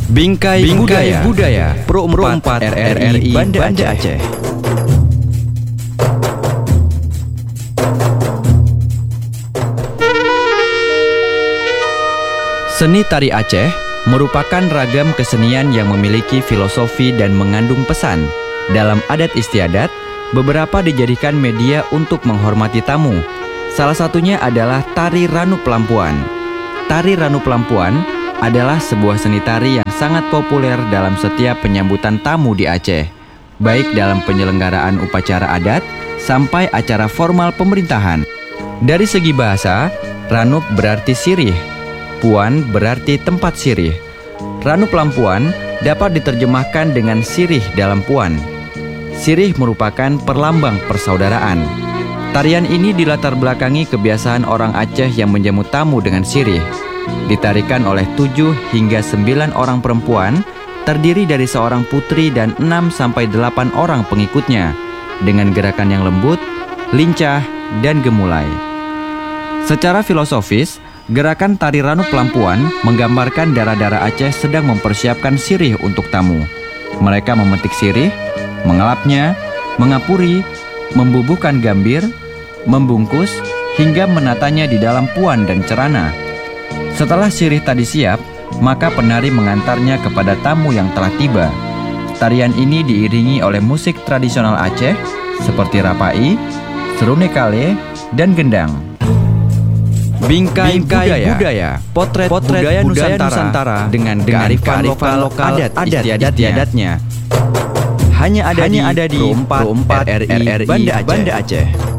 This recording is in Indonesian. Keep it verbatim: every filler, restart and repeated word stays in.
Bingkai, Bingkai Budaya, Budaya Pro empat R R I Banda, Banda Aceh. Aceh. Seni tari Aceh merupakan ragam kesenian yang memiliki filosofi dan mengandung pesan. Dalam adat istiadat, beberapa dijadikan media untuk menghormati tamu. Salah satunya adalah tari Ranu Pelampuan. Tari Ranu Pelampuan adalah sebuah seni tari yang sangat populer dalam setiap penyambutan tamu di Aceh, baik dalam penyelenggaraan upacara adat sampai acara formal pemerintahan. Dari segi bahasa, Ranup berarti sirih, Puan berarti tempat sirih. Ranu Pelampuan dapat diterjemahkan dengan sirih dalam puan. Sirih merupakan perlambang persaudaraan. Tarian ini dilatar belakangi kebiasaan orang Aceh yang menjamu tamu dengan sirih. Ditarikan oleh tujuh hingga sembilan orang perempuan, terdiri dari seorang putri dan enam sampai delapan orang pengikutnya, dengan gerakan yang lembut, lincah, dan gemulai. Secara filosofis, gerakan tari Ranu Pelampuan menggambarkan dara-dara Aceh sedang mempersiapkan sirih untuk tamu. Mereka memetik sirih, mengelapnya, mengapuri, membubuhkan gambir, membungkus, hingga menatanya di dalam puan dan cerana. Setelah sirih tadi siap, maka penari mengantarnya kepada tamu yang telah tiba. Tarian ini diiringi oleh musik tradisional Aceh seperti rapai, serune kale, dan gendang. Bingkai, Bingkai Budaya, Budaya Potret, Potret Budaya, Budaya Nusantara, Nusantara dengan kearifan lokal, lokal adat, adat istiadatnya. Hanya ada Hanya di Pro empat R R I Banda Aceh. Banda Aceh.